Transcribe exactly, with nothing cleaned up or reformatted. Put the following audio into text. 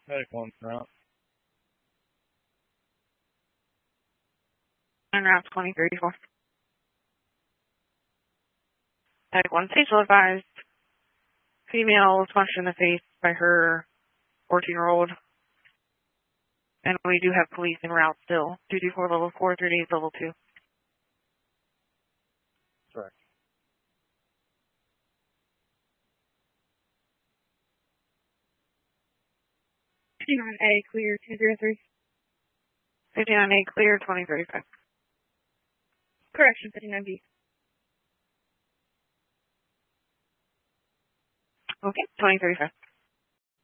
Medic one route. And route twenty thirty-four. Medic one, facial advised. Female was punched in the face by her fourteen-year-old. And we do have police en route still. two two four level four, thirty-eight level two. Correct. fifty-nine A clear two zero three. fifty-nine A clear twenty thirty-five. Correction, fifty-nine B. Okay, twenty thirty-five.